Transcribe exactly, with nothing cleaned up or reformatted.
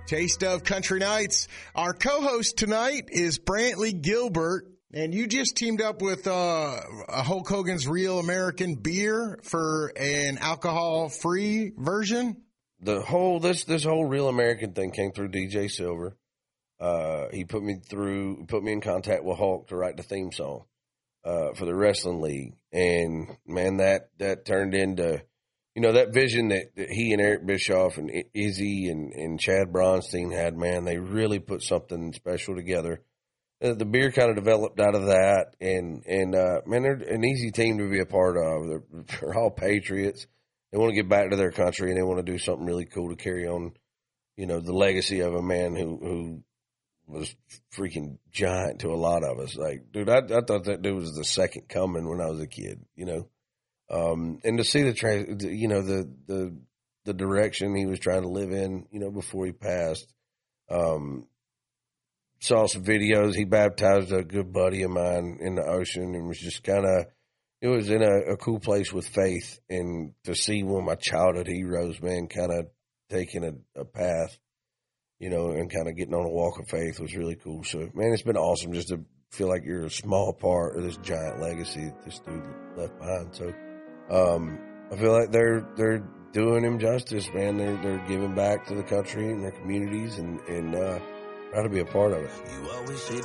Taste of Country Nights. Our co-host tonight is Brantley Gilbert, and you just teamed up with uh, Hulk Hogan's Real American Beer for an alcohol-free version. The whole this this whole Real American thing came through D J Silver. Uh, he put me through, put me in contact with Hulk to write the theme song uh, for the wrestling league, and man, that that turned into, you know, that vision that, that he and Eric Bischoff and Izzy and, and Chad Bronstein had. Man, they really put something special together. Uh, the beer kind of developed out of that, and and uh, man, they're an easy team to be a part of. They're, they're all patriots. They want to get back to their country, and they want to do something really cool to carry on, you know, the legacy of a man who who. was freaking giant to a lot of us. Like, dude, I, I thought that dude was the second coming when I was a kid, you know? Um, and to see the, tra- you know, the, the, the direction he was trying to live in, you know, before he passed, um, saw some videos. He baptized a good buddy of mine in the ocean and was just kind of, it was in a, a cool place with faith. And to see one of my childhood heroes, man, kind of taking a, a path, you know, and kind of getting on a walk of faith was really cool. So, man, it's been awesome just to feel like you're a small part of this giant legacy that this dude left behind. So, um, I feel like they're they're doing him justice, man. They're they're giving back to the country and their communities, and and uh, proud to be a part of it. You always say